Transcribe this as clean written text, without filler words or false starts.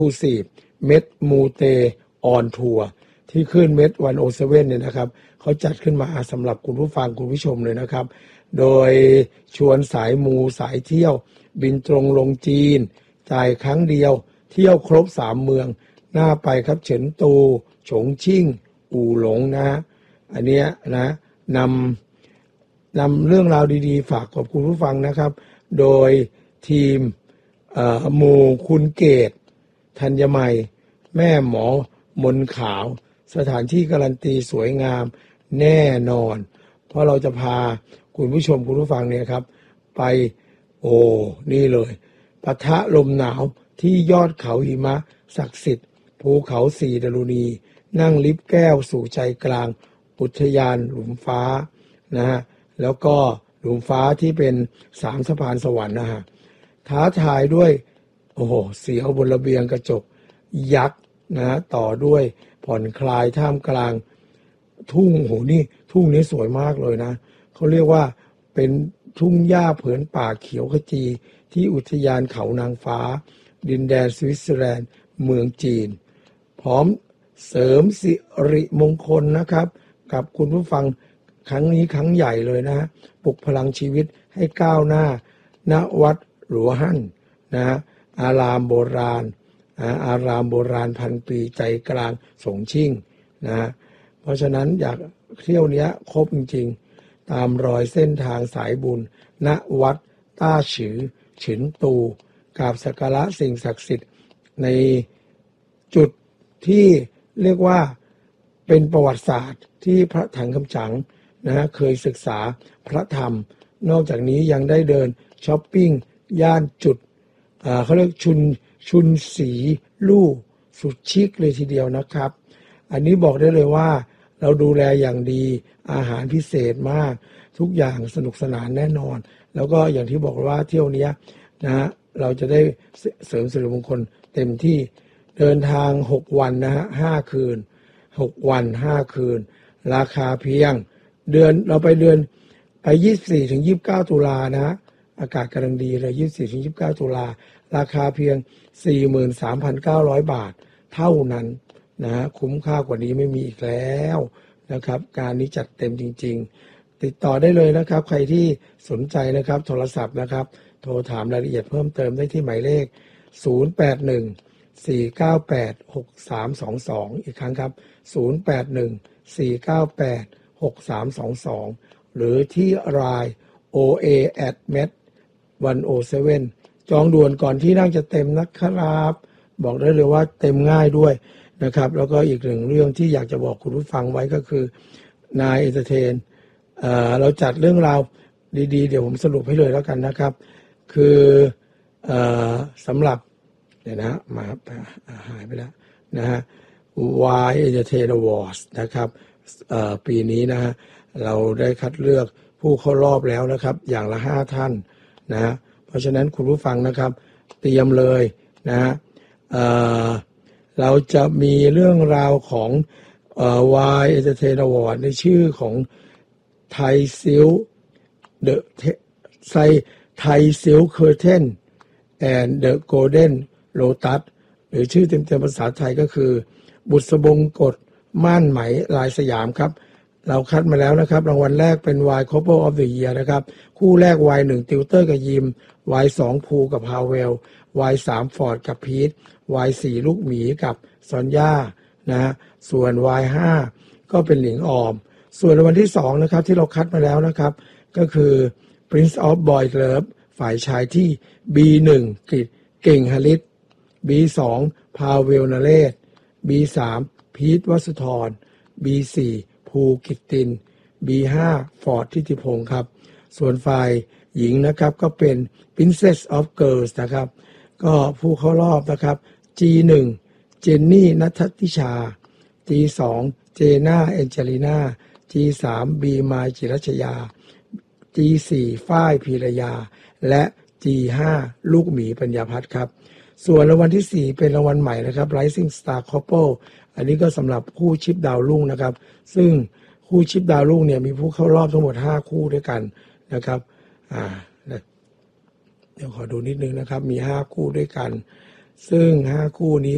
ซีฟเม็ดมูเตออนทัวร์ที่ขึ้นเม็ด107เนี่ยนะครับเขาจัดขึ้นมาสำหรับคุณผู้ฟังคุณผู้ชมเลยนะครับโดยชวนสายมูสายเที่ยวบินตรงลงจีนจ่ายครั้งเดียวเที่ยวครบ3เมืองน่าไปครับเฉินตูฉงชิ่งอู่หลงนะอันเนี้ยนะนำเรื่องราวดีๆฝากกับคุณผู้ฟังนะครับโดยทีมหมู่คุณเกตธัญมัยแม่หมอมนขาวสถานที่การันตีสวยงามแน่นอนเพราะเราจะพาคุณผู้ชมคุณผู้ฟังเนี่ยครับไปนี่เลยปะทะลมหนาวที่ยอดเขาหิมะศักดิ์สิทธิ์ภูเขาสีดารุณีนั่งลิฟต์แก้วสู่ใจกลางอุทยานหลุมฟ้านะฮะแล้วก็หลุมฟ้าที่เป็น3สะพานสวรรค์นะฮะท้าทายด้วยเสียวบนระเบียงกระจกยักษ์นะต่อด้วยผ่อนคลายท่ามกลางทุ่งนี่ทุ่งนี้สวยมากเลยนะเขาเรียกว่าเป็นทุ่งหญ้าเผือนป่าเขียวขจีที่อุทยานเขานางฟ้าดินแดนสวิตเซอร์แลนด์เมืองจีนพร้อมเสริมสิริมงคลนะครับกับคุณผู้ฟังครั้งนี้ครั้งใหญ่เลยนะปลุกพลังชีวิตให้ก้าวหน้าณวัดหลวหั่นนะอารามโบราณพันปีใจกลางสงชิ่งนะเพราะฉะนั้นอยากเที่ยวเนี้ยครบจริงๆตามรอยเส้นทางสายบุญณวัดต้าฉือฉินตูกราบสักการะสิ่งศักดิ์สิทธิ์ในจุดที่เรียกว่าเป็นประวัติศาสตร์ที่พระถังคำจั๋งนะเคยศึกษาพระธรรมนอกจากนี้ยังได้เดินช้อปปิ้งย่านจุดเขาเรียกชุนสีลู่สุดชิคเลยทีเดียวนะครับอันนี้บอกได้เลยว่าเราดูแลอย่างดีอาหารพิเศษมากทุกอย่างสนุกสนานแน่นอนแล้วก็อย่างที่บอกว่าเที่ยวนี้นะเราจะได้เสริมสิริมงคลเต็มที่เดินทาง6วันนะฮะ5คืน6วัน5คืนราคาเพียงเราไป24ถึง29ตุลานะฮะอากาศกำลังดีเลย24ถึง29ตุลาราคาเพียง 43,900 บาทเท่านั้นนะคุ้มค่ากว่านี้ไม่มีอีกแล้วนะครับการนี้จัดเต็มจริงๆติดต่อได้เลยนะครับใครที่สนใจนะครับโทรศัพท์นะครับโทรถามรายละเอียดเพิ่มเติมได้ที่หมายเลข081-498-6322อีกครั้งครับ081-498-6322หรือที่ LINE oa@med107 จองด่วนก่อนที่นั่งจะเต็มนะครับบอกได้เลยว่าเต็มง่ายด้วยนะครับแล้วก็อีกหนึ่งเรื่องที่อยากจะบอกคุณผู้ฟังไว้ก็คือนายเอนเตอร์เทนเราจัดเรื่องราวดีๆเดี๋ยวผมสรุปให้เลยแล้วกันนะครับคือสำหรับเดี๋ยวนะมาหายไปแล้วนะฮะ Y Entertain Awards นะครับปีนี้นะฮะเราได้คัดเลือกผู้เข้ารอบแล้วนะครับอย่างละ5ท่านนะฮะเพราะฉะนั้นคุณผู้ฟังนะครับเตรียมเลยนะฮะเราจะมีเรื่องราวของY Entertain Award ในชื่อของไทยซิลไทยซิลเคอร์เทนand the Golden Lotus หรือชื่อเต็มๆภาษาไทยก็คือบุษบงกฎม่านไหมลายสยามครับเราคัดมาแล้วนะครับรางวัลแรกเป็น Y Couple of the Year นะครับคู่แรก Y1 ติวเตอร์กับยิม Y2 ภูกับฮาวเวล Y3 ฟอร์ดกับพีท Y4 ลูกหมีกับซอนย่านะส่วน Y5 ก็เป็นหลิงออมส่วนรางวัลที่2นะครับที่เราคัดมาแล้วนะครับก็คือ Prince of Boy Love ฝ่ายชายที่ B1 เก่งหฤทธิ์ B2 พาเวลนเรศ B3 พีทวสุธร B4 ภูกิตติน B5 ฟอร์ดทิติพงศ์ครับส่วนฝ่ายหญิงนะครับก็เป็น Princess of Girls นะครับก็ผู้เข้ารอบนะครับ G1 เจนนี่ณัฐทิชา G2 เจน่าแองเจลิน่า G3 บีมายจิรัชยา G4 ฝ้ายพีรยาและ G5 ลูกหมีปัญญาพัฒน์ครับส่วนรางวัลที่4เป็นรางวัลใหม่นะครับ Rising Star Couple อันนี้ก็สำหรับคู่ชิปดาวรุ่งนะครับซึ่งคู่ชิปดาวรุ่งเนี่ยมีผู้เข้ารอบทั้งหมด5คู่ด้วยกันนะครับเดี๋ยวขอดูนิดนึงนะครับมี5คู่ด้วยกันซึ่ง5คู่นี้